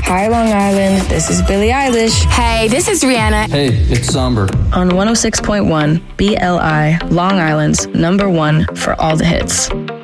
Hi, Long Island. This is Billie Eilish. Hey, this is Rihanna. Hey, it's Somber. On 106.1 BLI, Long Island's #1 for all the hits.